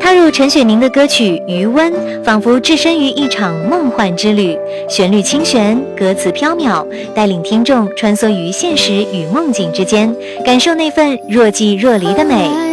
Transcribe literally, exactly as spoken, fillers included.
踏入陈雪凝的歌曲《余温》，仿佛置身于一场梦幻之旅，旋律清玄，歌词飘渺，带领听众穿梭于现实与梦境之间，感受那份若即若离的美。